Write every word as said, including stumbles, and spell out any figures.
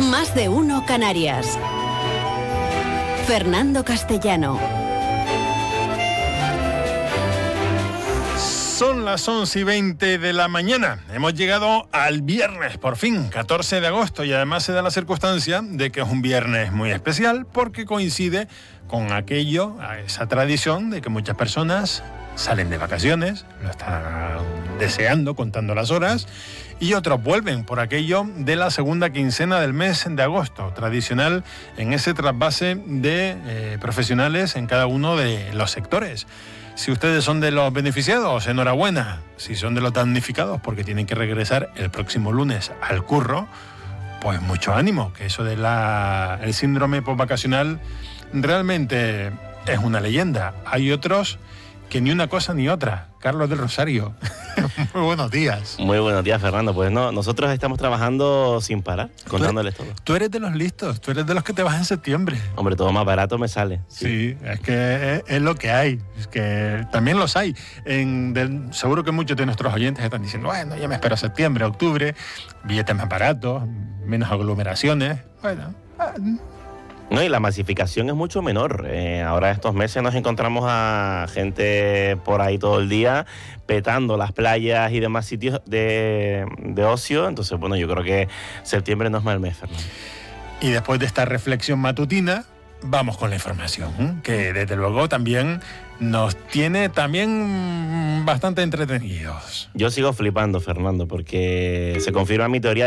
Más de uno Canarias. Fernando Castellano. Son las once y veinte de la mañana. Hemos llegado al viernes, por fin, catorce de agosto, y además se da la circunstancia de que es un viernes muy especial porque coincide con aquello, esa tradición de que muchas personas salen de vacaciones, lo están deseando, contando las horas, y otros vuelven por aquello de la segunda quincena del mes de agosto, tradicional en ese trasvase de eh, profesionales en cada uno de los sectores. Si ustedes son de los beneficiados, enhorabuena. Si son de los damnificados porque tienen que regresar el próximo lunes al curro, pues mucho ánimo, que eso del el síndrome postvacacional realmente es una leyenda. Hay otros que ni una cosa ni otra. Carlos del Rosario, muy buenos días. Muy buenos días, Fernando. Pues no, nosotros estamos trabajando sin parar, contándoles todo. Tú eres de los listos, tú eres de los que te vas en septiembre. Hombre, todo más barato me sale. Sí, sí, es que es, es lo que hay, es que también los hay. En, de, seguro que muchos de nuestros oyentes están diciendo, bueno, ya me espero septiembre, octubre, billetes más baratos, menos aglomeraciones, bueno... No, y la masificación es mucho menor. Eh, ahora estos meses nos encontramos a gente por ahí todo el día petando las playas y demás sitios de, de ocio. Entonces, bueno, yo creo que septiembre no es mal mes, Fernando. Y después de esta reflexión matutina, vamos con la información, ¿eh? Que desde luego también nos tiene también bastante entretenidos. Yo sigo flipando, Fernando, porque se confirma mi teoría